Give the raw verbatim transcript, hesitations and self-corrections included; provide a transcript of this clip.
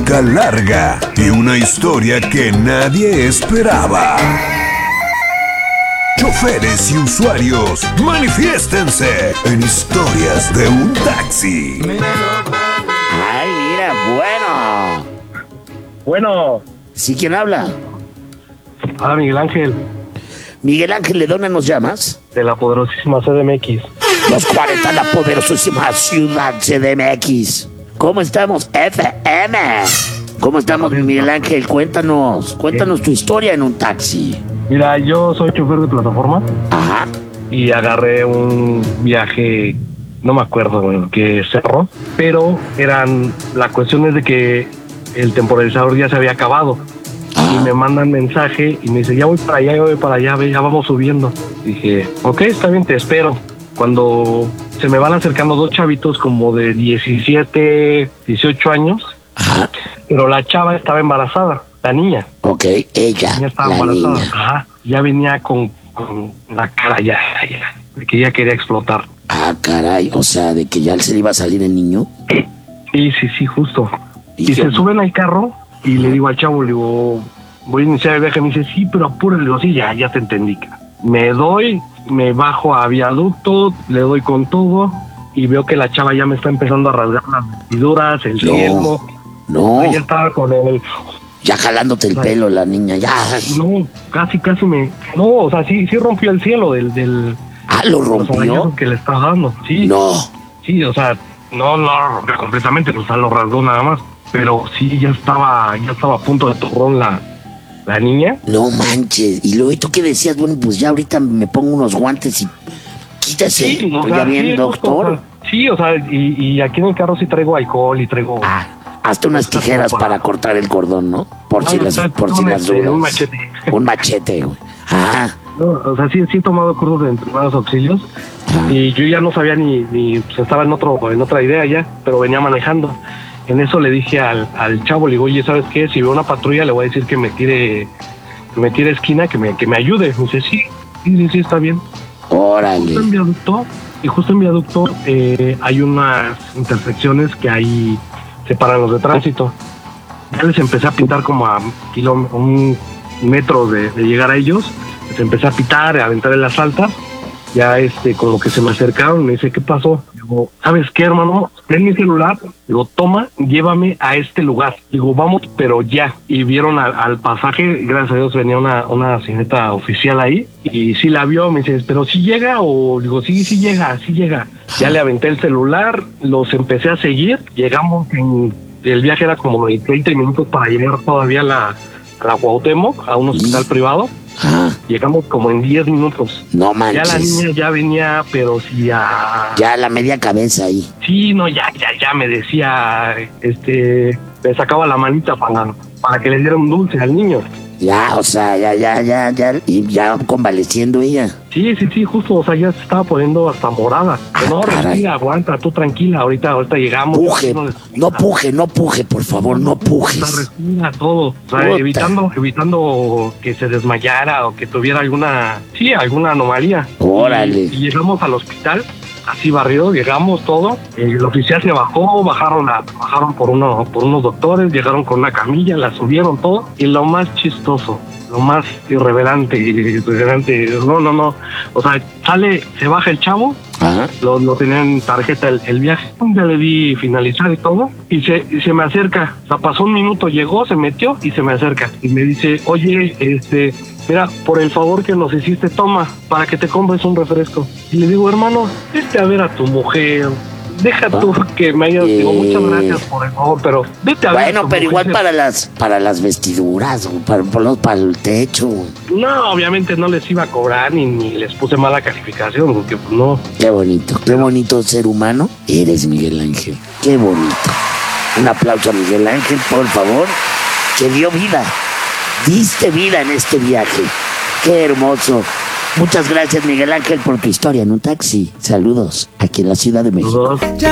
crónica larga y una historia que nadie esperaba. Choferes y usuarios, manifiéstense en Historias de un Taxi. Ay, mira, bueno. Bueno. ¿Sí, quién habla? Hola, Miguel Ángel. Miguel Ángel, ¿de dónde nos llamas? De la poderosísima C D M X. Los cuarenta, la poderosísima ciudad C D M X. ¿Cómo estamos, F M? ¿Cómo estamos, Miguel Ángel? Cuéntanos, cuéntanos tu historia en un taxi. Mira, yo soy chofer de plataforma. Ajá. Y agarré un viaje, no me acuerdo en qué cerro, pero eran, la cuestión es de que el temporalizador ya se había acabado. Y me mandan mensaje y me dice, ya voy para allá, ya voy para allá, ya vamos subiendo. Dije, ok, está bien, te espero. Cuando se me van acercando dos chavitos como de diecisiete, dieciocho años, Ajá. Pero la chava estaba embarazada, la niña. Ok, ella, Ya estaba la embarazada. niña. Ajá. Ya venía con, con la cara ya, ya, de que ya quería explotar. Ah, caray, o sea, de que ya se le iba a salir el niño. Sí, sí, sí, justo. ¿Y Y qué? se suben al carro y le digo al chavo, le digo, voy a iniciar el viaje. Me dice, sí, pero apúrale. Le digo, sí, ya, ya te entendí. Me doy, me bajo a viaducto, le doy con todo y veo que la chava ya me está empezando a rasgar las vestiduras, el No. yelmo. No, Ella estaba con el... ya jalándote el pelo la niña, ya. No, casi, casi me... No, o sea, sí, sí rompió el cielo del... del Ah, ¿lo los rompió? arañazos que le estaba dando. Sí, No. sí, o sea, no, no lo rompió completamente, o sea, lo rasgó nada más. Pero sí, ya estaba, ya estaba a punto de torrón la, la niña. No manches. Y luego, ¿y tú qué decías? Bueno, pues ya ahorita me pongo unos guantes y quítase. Sí, o Pues sea, ya bien, sí, doctor. justo, o sea, sí, o sea, y, y aquí en el carro sí traigo alcohol y traigo... Ah, hasta unas Está tijeras como para para- cortar el cordón, ¿no? Por si Ah, las, está por si un, las este, dudas. un machete. Un machete, güey. Ah, No, o sea, sí, sí he tomado cursos de primeros auxilios ah. y yo ya no sabía ni, ni pues estaba en otro, en otra idea ya, pero venía manejando. En eso le dije al, al chavo, le digo, oye, ¿sabes qué? Si veo una patrulla le voy a decir que me tire, que me tire esquina, que me, que me ayude. Me dice, sí, sí, sí, sí, está bien. Órale. Justo en viaducto, y justo en viaducto eh, hay unas intersecciones que ahí separan los de tránsito. Ya les empecé a pintar como a kilóm- un metro de, de llegar a ellos. Les empecé a pitar, a aventar en las altas. Ya este, como que se me acercaron, me dice, ¿qué pasó? Digo, ¿sabes qué, hermano? Ven mi celular. Digo, toma, llévame a este lugar. Digo, vamos, pero ya. Y vieron al, al pasaje, gracias a Dios venía una, una cineta oficial ahí. Y sí la vio, me dice, ¿pero sí llega? O digo, sí, sí llega, sí llega. Ya le aventé el celular, los empecé a seguir. Llegamos, en, el viaje era como de treinta minutos para llegar todavía a la, a la Cuauhtémoc, a un hospital ¿Y? privado. Ah, Llegamos como en diez minutos. no Ya la manches. niña ya venía, pero sí ya... Ya la media cabeza ahí. Sí, no, ya, ya, ya me decía, este, me sacaba la manita para, para que le diera un dulce al niño. Ya, o sea, ya, ya, ya, ya. Y ya convaleciendo ella. Sí, sí, sí, justo, o sea, ya se estaba poniendo hasta morada. Ah, no, caray. respira, aguanta, tú tranquila, ahorita, ahorita llegamos. Puje. No, No puje, no puje, por favor, no O sea, pujes. respira todo, o sea, Puta. evitando, evitando que se desmayara o que tuviera alguna, sí, alguna anomalía. Órale. Y, y llegamos al hospital, así barrido, llegamos todo, el oficial se bajó, bajaron a, bajaron por uno, por unos doctores, llegaron con una camilla, la subieron todo, y lo más chistoso, lo más irreverente, irreverente, no, no, no, o sea, sale, se baja el chavo, Ajá. lo, lo tenía en tarjeta el, el viaje, ya le di finalizar y todo, y se, y se me acerca, o sea, pasó un minuto, llegó, se metió y se me acerca, y me dice, oye, este, mira, por el favor que nos hiciste, toma, para que te compres un refresco. Y le digo, hermano, vete a ver a tu mujer, deja tú que me hayas, digo, muchas gracias por el favor, pero vete a ver a Bueno, tu pero igual mujer. para las, para las vestiduras, güey, para, por lo- para el techo. Güey. No, obviamente no les iba a cobrar ni, ni les puse mala calificación, porque pues no. Qué bonito, qué bonito ser humano eres, Miguel Ángel. Qué bonito. Un aplauso a Miguel Ángel, por favor, que dio vida. Diste vida en este viaje. Qué hermoso. Muchas gracias, Miguel Ángel, por tu historia en un taxi. Saludos aquí en la Ciudad de México. Saludos.